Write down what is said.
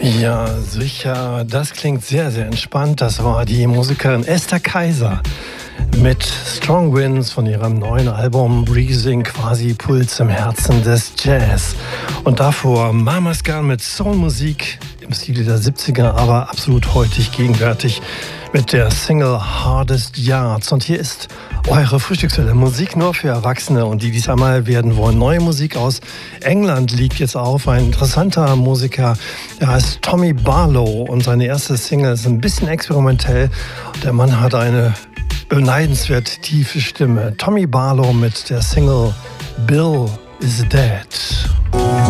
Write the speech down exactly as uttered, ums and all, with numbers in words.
Ja, sicher. Das klingt sehr, sehr entspannt. Das war die Musikerin Esther Kaiser mit Strong Winds von ihrem neuen Album Breathing, quasi Puls im Herzen des Jazz. Und davor Mama's Gun mit Soulmusik im Stil der siebziger, aber absolut heutig gegenwärtig mit der Single Hardest Yards. Und hier ist eure Frühstückswelle. Musik nur für Erwachsene und die dies einmal werden wollen. Neue Musik aus England liegt jetzt auf. Ein interessanter Musiker, der heißt Tommy Barlow und seine erste Single ist ein bisschen experimentell. Der Mann hat eine beneidenswert tiefe Stimme. Tommy Barlow mit der Single Bill is Dead.